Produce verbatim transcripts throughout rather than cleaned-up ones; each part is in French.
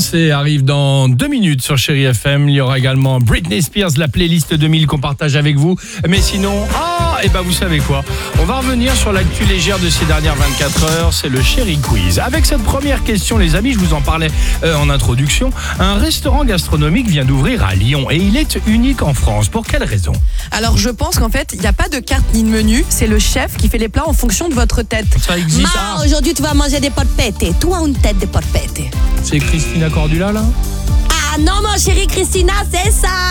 Beyoncé arrive dans deux minutes sur Chéri F M. Il y aura également Britney Spears, la playlist deux mille qu'on partage avec vous. Mais sinon, ah, et ben vous savez quoi, on va revenir sur l'actu légère de ces dernières vingt-quatre heures. C'est le Chéri Quiz. Avec cette première question, les amis, je vous en parlais euh, en introduction. Un restaurant gastronomique vient d'ouvrir à Lyon et il est unique en France. Pour quelle raison? Alors je pense qu'en fait, il n'y a pas de carte ni de menu. C'est le chef qui fait les plats en fonction de votre tête. Ça existe. Ma, Ah, aujourd'hui tu vas manger des polpettes. Toi une tête de polpettes. c'est Christina Cordula là? Ah non mon chéri Christina, c'est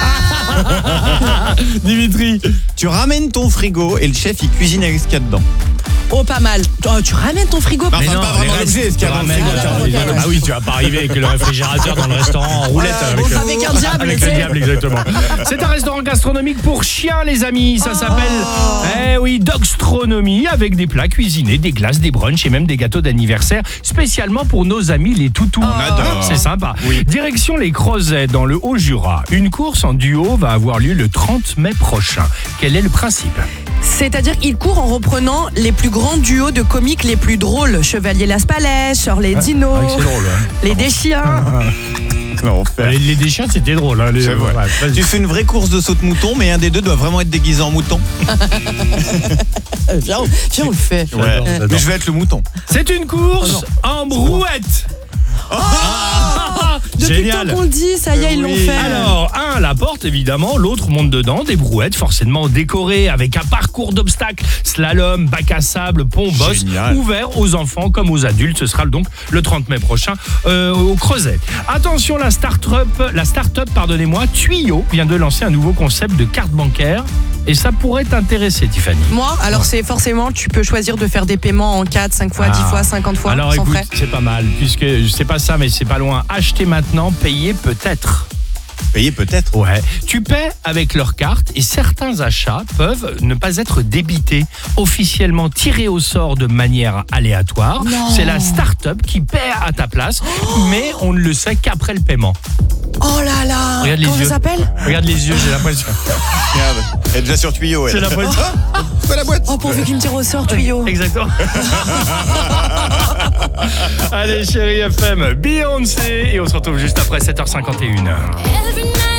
ça. Dimitri. Tu ramènes ton frigo et le chef il cuisine avec ce qu'il y a dedans. Oh, pas mal. Oh, tu ramènes ton frigo. Enfin, pas vraiment les l'objet, restes, ce qu'il y a tu dans le ramènes- frigo. d'accord, attends, ok, Ah oui, tu vas pas arriver avec le réfrigérateur dans le restaurant en roulette. Ouais, avec, bon, euh, avec un diable, Avec tu le sais. diable, exactement. C'est un restaurant gastronomique pour chiens, les amis. Ça s'appelle, eh oui, Dogstronomie, avec des plats cuisinés, des glaces, des brunchs et même des gâteaux d'anniversaire, spécialement pour nos amis les toutous. On adore. C'est sympa. Oui. Direction les Creusets, dans le Haut-Jura. Une course en duo va avoir lieu le trente mai prochain. Quel est le principe? C'est-à-dire qu'il court en reprenant les plus grands duos de comiques les plus drôles. Chevalier Las Palais, Shirley Dino, Ah, c'est drôle. Hein. les Déchiens. L'enfer. Les, les déchiens, c'était drôle. Hein, les- C'est vrai. Ouais, vas-y. Tu fais une vraie course de saut de mouton, mais un des deux doit vraiment être déguisé en mouton. Viens, on- viens, on le fait. Ouais. j'adore. Mais je vais être le mouton. C'est une course en brouette. Depuis le Génial. temps qu'on le dit, ça y est, ils l'ont Oui. fait. Alors, un la porte évidemment, l'autre monte dedans, des brouettes forcément décorées avec un parcours d'obstacles, slalom, bac à sable, pont, bosse, Génial. ouvert aux enfants comme aux adultes. Ce sera donc le trente mai prochain euh, au Creuset. Attention, la start-up, la start-up, pardonnez-moi, Tuyau vient de lancer un nouveau concept de carte bancaire et ça pourrait t'intéresser, Tiffany. Moi, alors c'est forcément, tu peux choisir de faire des paiements en quatre, cinq fois, Ah. dix fois, cinquante fois, Alors sans écoute, frais. c'est pas mal, puisque c'est pas ça, mais c'est pas loin. Acheter maintenant, payer peut-être. Payé peut-être. Ouais. Tu paies avec leur carte et certains achats peuvent ne pas être débités, officiellement tirés au sort de manière aléatoire. Non. C'est la start-up qui paie à ta place, mais on ne le sait qu'après le paiement. Oh là là. Regarde les Comment yeux. ça s'appelle? Regarde les yeux, j'ai l'impression. Regarde, elle est déjà sur tuyau. C'est Elle. l'impression. C'est quoi la boîte? Oh, pourvu qu'il me tire au sort, tuyau. Exactement. Allez, Chéri F M, Beyoncé, et on se retrouve juste après sept heures cinquante et une. Every